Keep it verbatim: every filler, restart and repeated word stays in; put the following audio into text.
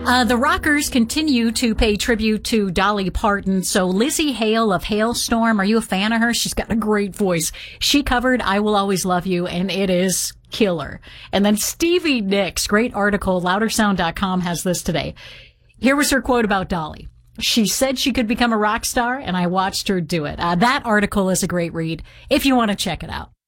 Uh, the rockers continue to pay tribute to Dolly Parton. So Lizzie Hale of Hailstorm, are you a fan of her? She's got a great voice. She covered I Will Always Love You, and it is killer. And then Stevie Nicks, great article, louder sound dot com has this today. Here was her quote about Dolly. She said she could become a rock star, and I watched her do it. Uh, that article is a great read if you want to check it out.